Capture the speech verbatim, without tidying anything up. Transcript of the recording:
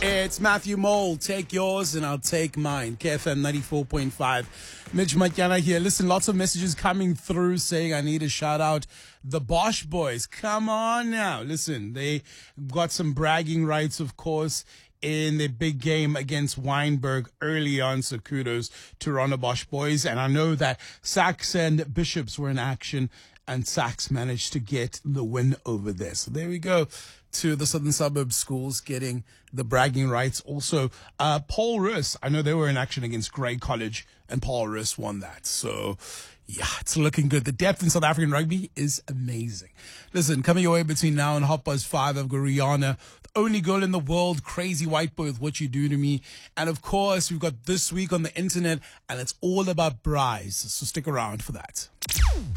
It's Matthew Mole. Take yours and I'll take mine. K F M ninety-four point five. Mitch Matyana here. Listen, lots of messages coming through saying I need to shout out the Bosch boys. Come on now. Listen, they got some bragging rights, of course, in their big game against Wynberg early on. So kudos to Ronda Bosch boys. And I know that Sachs and Bishops were in action and Sachs managed to get the win over there. So there we go to the Southern Suburbs schools getting the bragging rights. Also, uh, Paul Roos, I know they were in action against Grey College and Paul Roos won that. So yeah, it's looking good. The depth in South African rugby is amazing. Listen, coming your way between now and Hot Buzz five, I've got Rihanna, the only girl in the world, Crazy White Boy with What You Do to Me. And of course, we've got This Week on the Internet and it's all about brides. So stick around for that.